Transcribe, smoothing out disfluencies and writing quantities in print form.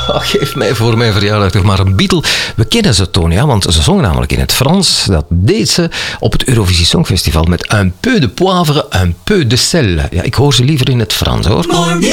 geef mij voor mijn verjaardag toch maar een Beatle. We kennen ze, Toon, ja, want ze zongen namelijk in het Frans. Dat deed ze op het Eurovisie Songfestival met un peu de poivre, un peu de sel. Ja, ik hoor ze liever in het Frans, hoor.